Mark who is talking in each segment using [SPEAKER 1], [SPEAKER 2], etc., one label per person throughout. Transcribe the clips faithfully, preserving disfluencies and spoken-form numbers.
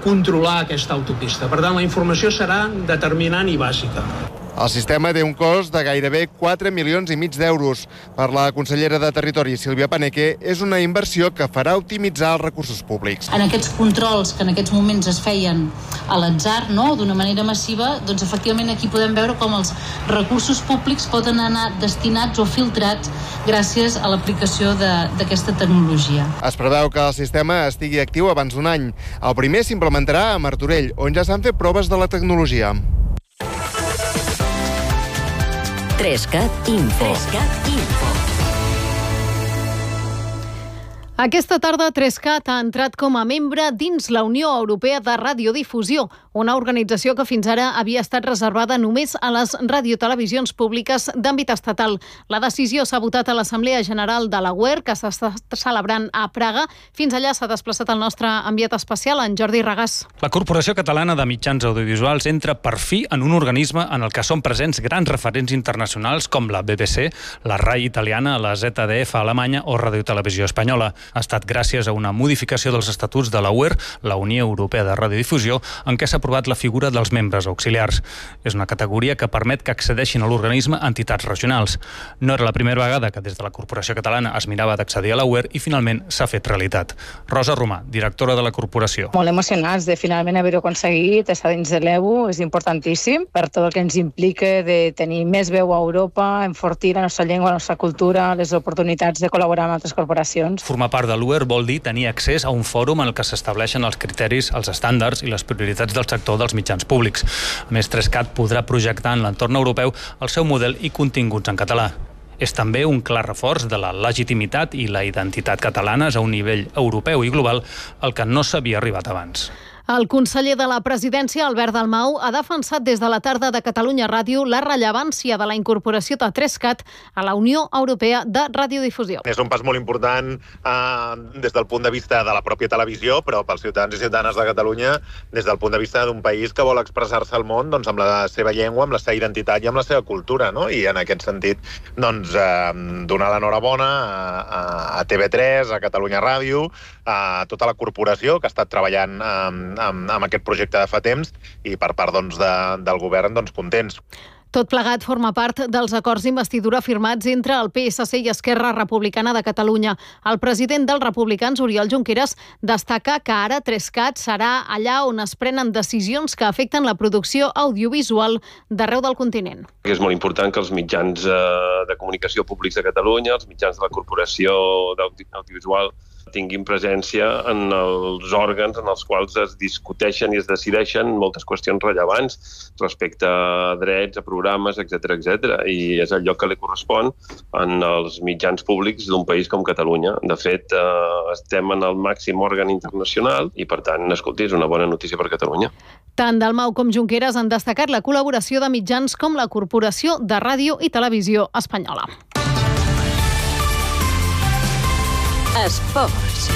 [SPEAKER 1] controlar aquesta autopista. Per tant, la informació serà determinant i bàsica.
[SPEAKER 2] El sistema té un cost de gairebé quatre milions i mig d'euros. Per la consellera de Territori, Sílvia Paneque, és una inversió que farà optimitzar els recursos públics.
[SPEAKER 3] En aquests controls que en aquests moments es feien a l'atzar, no?, d'una manera massiva, doncs efectivament aquí podem veure com els recursos públics poden anar destinats o filtrats gràcies a l'aplicació d'aquesta tecnologia.
[SPEAKER 2] Es preveu que el sistema estigui actiu abans d'un any. El primer s'implementarà a Martorell, on ja s'han fet proves de la tecnologia.
[SPEAKER 4] Trescat Info. Trescat Info.
[SPEAKER 5] Aquesta tarda, Trescat ha entrat com a membre dins la Unió Europea de Radiodifusió, una organització que fins ara havia estat reservada només a les radiotelevisions públiques d'àmbit estatal. La decisió s'ha votat a l'Assemblea General de la U E R, que s'està celebrant a Praga. Fins allà s'ha desplaçat el nostre enviat especial, en Jordi Regàs.
[SPEAKER 6] La Corporació Catalana de Mitjans Audiovisuals entra per fi en un organisme en el que són presents grans referents internacionals com la B B C, la RAI italiana, la Z D F alemanya o Radiotelevisió espanyola. Ha estat gràcies a una modificació dels estatuts de la U E R, la Unió Europea de Radiodifusió, en què s'ha aprovat la figura dels membres auxiliars. És una categoria que permet que accedeixin a l'organisme entitats regionals. No era la primera vegada que des de la Corporació Catalana es mirava d'accedir a la U E R i finalment s'ha fet realitat. Rosa Romà, directora de la corporació.
[SPEAKER 7] Molt emocionats de finalment haver-ho aconseguit, estar dins de l'E U, és importantíssim per tot el que ens implica de tenir més veu a Europa, enfortir la nostra llengua, la nostra cultura, les oportunitats de col·laborar amb altres corporacions.
[SPEAKER 6] Formar part de l'U E R vol dir tenir accés a un fòrum en el que s'estableixen els criteris, els estàndards i les prioritats del sector dels mitjans públics. A més, Trescat podrà projectar en l'entorn europeu el seu model i continguts en català. És també un clar reforç de la legitimitat i la identitat catalanes a un nivell europeu i global al que no s'havia arribat abans.
[SPEAKER 5] El conseller de la Presidència, Albert Dalmau, ha defensat des de la tarda de Catalunya Ràdio la rellevància de la incorporació de Trescat a la Unió Europea de Radiodifusió.
[SPEAKER 8] És un pas molt important eh, des del punt de vista de la pròpia televisió, però pels ciutadans i ciutadanes de Catalunya, des del punt de vista d'un país que vol expressar-se al món doncs, amb la seva llengua, amb la seva identitat i amb la seva cultura, no? I en aquest sentit, doncs, eh, donar l'enhorabona a, a T V tres, a Catalunya Ràdio, a tota la corporació que ha estat treballant eh, Amb, amb aquest projecte de fa temps i per part doncs, de, del govern doncs, contents.
[SPEAKER 5] Tot plegat forma part dels acords d'investidura firmats entre el P S C i Esquerra Republicana de Catalunya. El president dels republicans, Oriol Junqueras, destaca que ara Trescat serà allà on es prenen decisions que afecten la producció audiovisual d'arreu del continent.
[SPEAKER 9] És molt important que els mitjans eh, de comunicació públics de Catalunya, els mitjans de la Corporació d'Audiovisual, tinguin presència en els òrgans en els quals es discuteixen i es decideixen moltes qüestions rellevants respecte a drets, a programes, etcètera, etcètera. I és el lloc que li correspon en els mitjans públics d'un país com Catalunya. De fet, eh, estem en el màxim òrgan internacional i, per tant, escolti, és una bona notícia per Catalunya.
[SPEAKER 5] Tant Dalmau com Junqueras han destacat la col·laboració de mitjans com la Corporació de Ràdio i Televisió Espanyola.
[SPEAKER 4] Esports.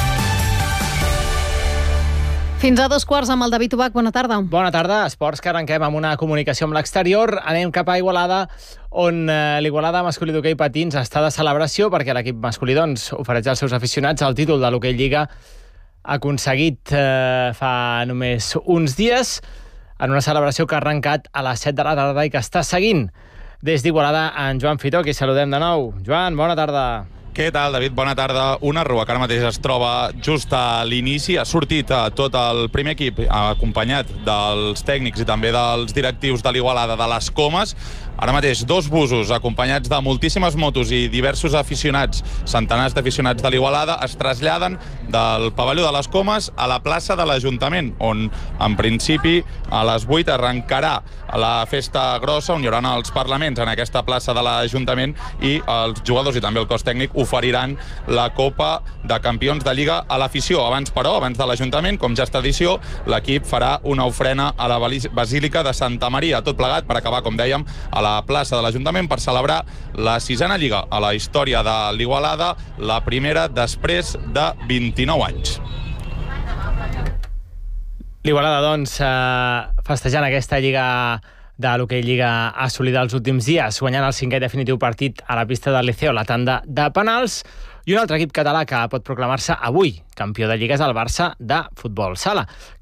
[SPEAKER 5] Fins a dos quarts amb el David Ubach. Bona tarda.
[SPEAKER 10] Bona tarda. Esports, que arrenquem amb una comunicació amb l'exterior. Anem cap a Igualada, on eh, l'Igualada masculí d'hoquei patins està de celebració perquè l'equip masculí doncs, ofereix als seus aficionats el títol de l'hoquei Lliga aconseguit eh, fa només uns dies en una celebració que ha arrencat a les set de la tarda i que està seguint des d'Igualada en Joan Fitó, qui saludem de nou. Joan, bona tarda.
[SPEAKER 11] Què tal, David? Bona tarda. Una rua que ara mateix es troba just a l'inici. Ha sortit tot el primer equip acompanyat dels tècnics i també dels directius de l'Igualada de les Comes. Ara mateix dos busos acompanyats de moltíssimes motos i diversos aficionats, centenars d'aficionats de l'Igualada, es traslladen del pavelló de les Comes a la plaça de l'Ajuntament, on en principi a les vuit arrencarà la festa grossa, on hi haurà els parlaments en aquesta plaça de l'Ajuntament i els jugadors i també el cos tècnic oferiran la Copa de Campions de Lliga a l'afició. Abans, però, abans de l'Ajuntament, com ja és tradició, l'equip farà una ofrena a la Basílica de Santa Maria, tot plegat per acabar, com dèiem, a la plaça de l'Ajuntament per celebrar la sisena Lliga a la història de l'Igualada, la primera després de vint-i-nou anys.
[SPEAKER 10] L'Igualada, doncs, eh, festejant aquesta Lliga de l'hoquei Lliga assolida els últims dies, guanyant el cinquè i definitiu partit a la pista del Liceo, la tanda de penals, i un altre equip català que pot proclamar-se avui campió de Lliga és el Barça de futbol sala,